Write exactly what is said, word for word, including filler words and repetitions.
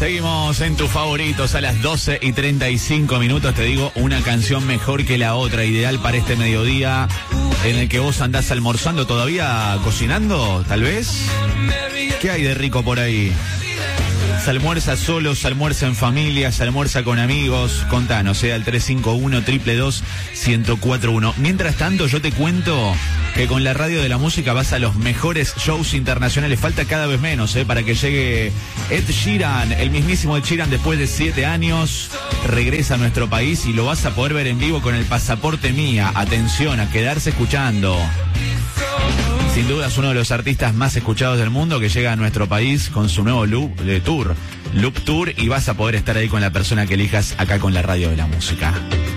Seguimos en tus favoritos a las doce y treinta y cinco minutos. Te digo, una canción mejor que la otra, ideal para este mediodía en el que vos andás almorzando, todavía cocinando, tal vez. ¿Qué hay de rico por ahí? ¿Se almuerza solo, se almuerza en familia, se almuerza con amigos? Contanos, sea el tres cinco uno, dos dos dos, uno cero cuatro uno. Mientras tanto, yo te cuento que con la radio de la música vas a los mejores shows internacionales. Falta cada vez menos, ¿eh? Para que llegue Ed Sheeran, el mismísimo Ed Sheeran, después de siete años, regresa a nuestro país y lo vas a poder ver en vivo con el Pasaporte Mía. Atención, a quedarse escuchando. Sin duda es uno de los artistas más escuchados del mundo que llega a nuestro país con su nuevo loop de tour, Loop Tour, y vas a poder estar ahí con la persona que elijas acá con la radio de la música.